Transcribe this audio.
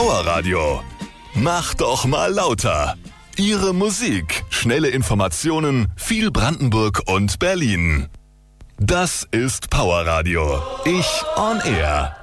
Powerradio. Mach doch mal lauter. Ihre Musik, schnelle Informationen, viel Brandenburg und Berlin. Das ist Powerradio. Ich on Air.